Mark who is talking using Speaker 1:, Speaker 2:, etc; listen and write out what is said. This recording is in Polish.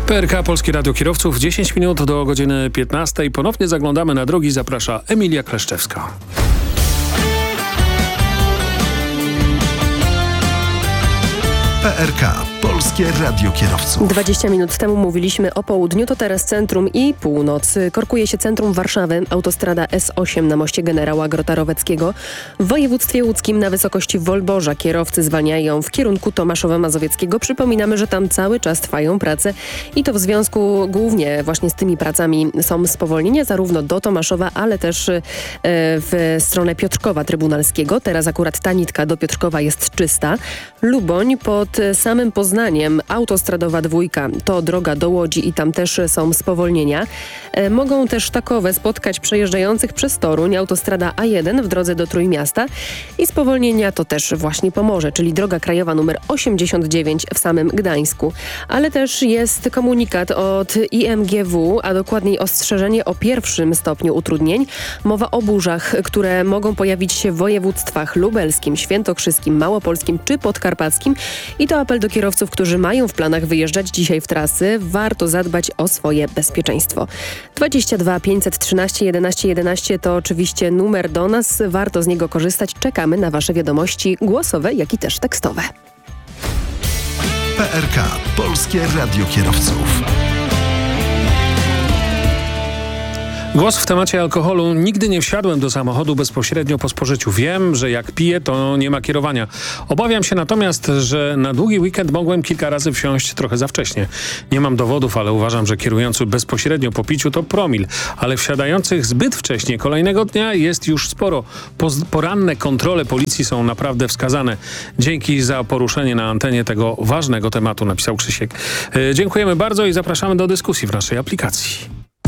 Speaker 1: PRK Polskie Radio Kierowców, 10 minut do godziny 15. Ponownie zaglądamy na drogi. Zaprasza Emilia Kleszczewska.
Speaker 2: PRK Polskie Radio Kierowców.
Speaker 3: 20 minut temu mówiliśmy o południu, to teraz centrum i północ. Korkuje się centrum Warszawy, autostrada S8 na moście Generała Grota-Roweckiego. W województwie łódzkim na wysokości Wolborza kierowcy zwalniają w kierunku Tomaszowa Mazowieckiego. Przypominamy, że tam cały czas trwają prace i to w związku głównie właśnie z tymi pracami są spowolnienia zarówno do Tomaszowa, ale też w stronę Piotrkowa Trybunalskiego. Teraz akurat ta nitka do Piotrkowa jest czysta. Luboń pod samym Poznaniem, autostradowa 2 to droga do Łodzi i tam też są spowolnienia. Mogą też takowe spotkać przejeżdżających przez Toruń, autostrada A1 w drodze do Trójmiasta i spowolnienia to też właśnie Pomorze, czyli droga krajowa numer 89 w samym Gdańsku. Ale też jest komunikat od IMGW, a dokładniej ostrzeżenie o 1. stopniu utrudnień. Mowa o burzach, które mogą pojawić się w województwach lubelskim, świętokrzyskim, małopolskim czy podkarpackim. I to apel do kierowców, którzy mają w planach wyjeżdżać dzisiaj w trasy. Warto zadbać o swoje bezpieczeństwo. 22 513 11 11 to oczywiście numer do nas. Warto z niego korzystać. Czekamy na Wasze wiadomości głosowe, jak i też tekstowe.
Speaker 2: PRK Polskie Radio Kierowców.
Speaker 1: Głos w temacie alkoholu. Nigdy nie wsiadłem do samochodu bezpośrednio po spożyciu. Wiem, że jak piję, to nie ma kierowania. Obawiam się natomiast, że na długi weekend mogłem kilka razy wsiąść trochę za wcześnie. Nie mam dowodów, ale uważam, że kierujący bezpośrednio po piciu to promil. Ale wsiadających zbyt wcześnie kolejnego dnia jest już sporo. Poranne kontrole policji są naprawdę wskazane. Dzięki za poruszenie na antenie tego ważnego tematu, napisał Krzysiek. Dziękujemy bardzo i zapraszamy do dyskusji w naszej aplikacji.